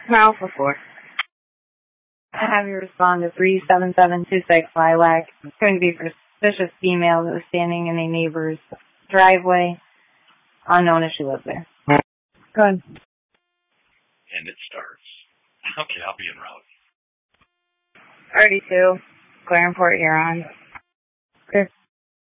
Alpha 4. I have you respond to 37726 Lilac. It's going to be for suspicious female that was standing in a neighbor's driveway. Unknown if she lives there. Go ahead. And it starts. Okay, I'll be en route. 32, Clarenport, Huron. Okay.